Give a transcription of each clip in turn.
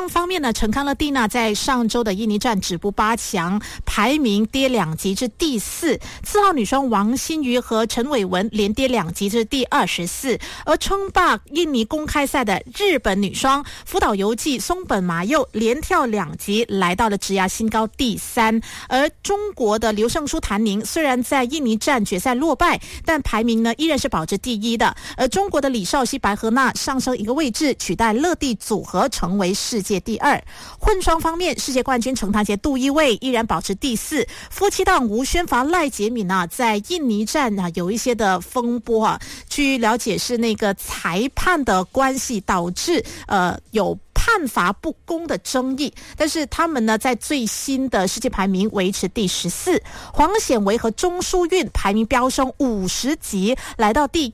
双方面呢，陈康乐蒂娜在上周的印尼站止步8强，排名跌2级至第4。4号女双王欣瑜和陈伟文连跌2级至第24。而称霸印尼公开赛的日本女双福岛由纪、松本麻佑连跳2级，来到了职涯新高第3。而中国的刘胜书、谭宁虽然在印尼站决赛落败，但排名呢依然是保持第1的。而中国的李绍希、白荷娜上升1个位置，取代乐蒂组合成为世界第2。混双方面，世界冠军程谭杰、杜一蔚依然保持第4。夫妻档吴宣伐、赖洁敏在印尼站有一些的风波据了解是那个裁判的关系导致有判罚不公的争议，但是他们呢在最新的世界排名维持第14。黄显维和钟书韵排名飙升50级，来到第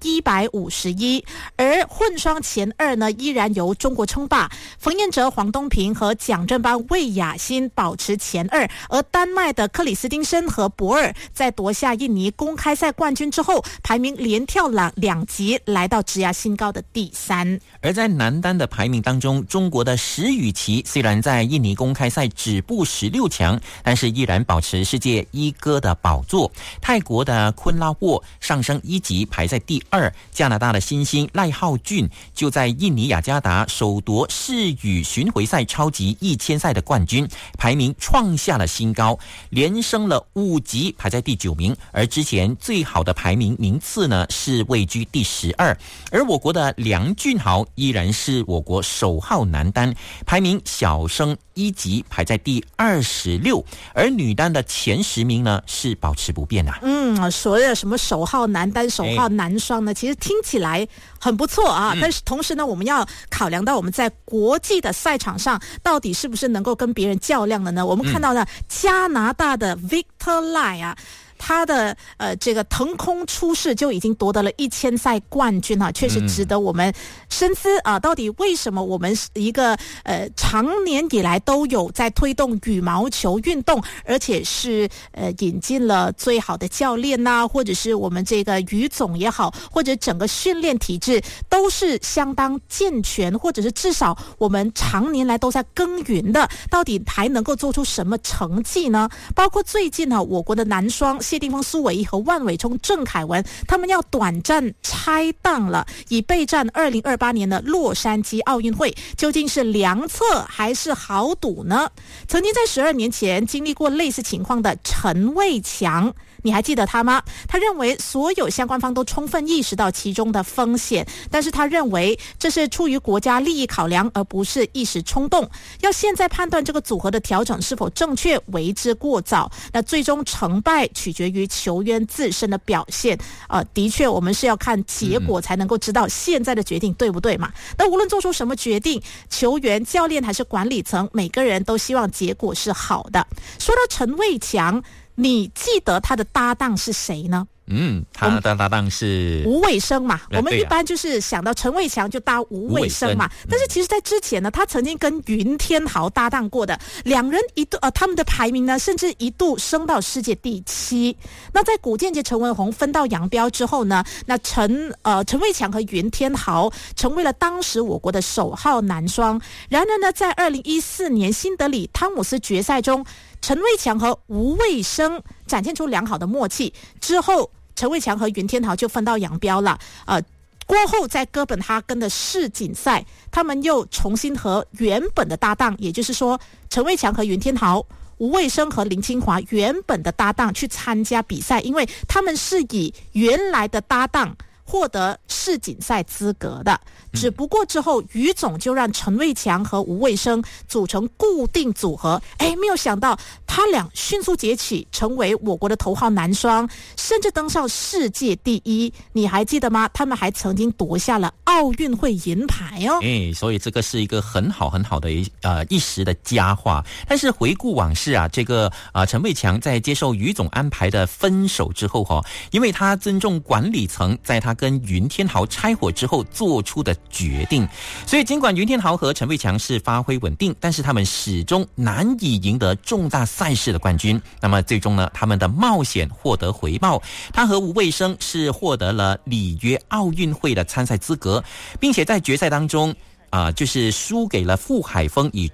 151。而混双前2呢依然由中国称霸，冯彦哲、黄东萍和蒋振邦、魏雅欣保持前2。而丹麦的克里斯汀森和博尔在夺下印尼公开赛冠军之后，排名连跳2级，来到职涯新高的第3。 而在男单的排名当中，中国的石宇奇虽然在印尼公开赛止步16强，但是依然保持世界一哥的宝座。泰国的昆拉沃上升1级，排在第2。加拿大的新星赖浩俊就在印尼雅加达首夺世羽巡回赛超级1000赛的冠军，排名创下了新高，连升了5级，排在第9名。而之前最好的排名名次呢是位居第12。而我国的梁俊豪依然是我国首号男单，排名小升1级，排在第26。而女单的前10名呢是保持不变的。 所谓的什么首号男单、首号男双呢，其实听起来很不错但是同时呢，我们要考量到我们在国际的赛场上到底是不是能够跟别人较量的呢？我们看到呢，加拿大的 Victor Lai他的这个腾空出世就已经夺得了1000赛冠军确实值得我们深思到底为什么我们一个长年以来都有在推动羽毛球运动，而且是引进了最好的教练或者是我们这个羽总也好，或者整个训练体制都是相当健全，或者是至少我们常年来都在耕耘的，到底还能够做出什么成绩呢？包括最近我国的男双谢定峰、苏伟毅和万伟聪、郑凯文他们要短暂拆档了，以备战2028年的洛杉矶奥运会。究竟是良策还是豪赌呢？曾经在12年前经历过类似情况的陈卫强，你还记得他吗？他认为所有相关方都充分意识到其中的风险，但是他认为这是出于国家利益考量，而不是一时冲动。要现在判断这个组合的调整是否正确，为之过早。那最终成败取决于球员自身的表现。的确，我们是要看结果才能够知道现在的决定对不对嘛。那无论做出什么决定，球员、教练还是管理层，每个人都希望结果是好的。说到陈卫强，你记得他的搭档是谁呢？ 他的搭档是吴伟生嘛。我们一般就是想到陈卫强就搭吴伟生嘛。但是其实在之前呢，他曾经跟云天豪搭档过的，两人一度他们的排名呢甚至一度升到世界第7。那在古建杰、陈文宏分道扬镳之后呢，那陈卫强和云天豪成为了当时我国的首号男双。然而呢，在2014年新德里汤姆斯决赛中，陈卫强和吴卫生展现出良好的默契，之后陈卫强和云天豪就分道扬镳了。过后在哥本哈根的世锦赛，他们又重新和原本的搭档，也就是说陈卫强和云天豪、吴卫生和林清华原本的搭档去参加比赛，因为他们是以原来的搭档获得世锦赛资格的。只不过之后于总就让陈卫强和吴卫生组成固定组合，没有想到他俩迅速崛起，成为我国的头号男双，甚至登上世界第1。你还记得吗？他们还曾经夺下了奥运会银牌哦。 所以这个是一个很好的一时的佳话。但是回顾往事这个陈卫强在接受于总安排的分手之后因为他尊重管理层在他跟云天豪拆伙之后做出的决定，所以尽管云天豪和陈卫强是发挥稳定，但是他们始终难以赢得重大赛事的冠军。那么最终呢，他们的冒险获得回报，他和吴卫生是获得了里约奥运会的参赛资格，并且在决赛当中就是输给了傅海峰以